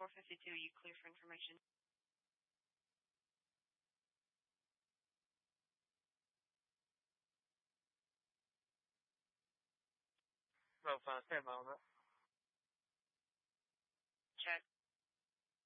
452, you clear for information. Well, stand by on that. Check.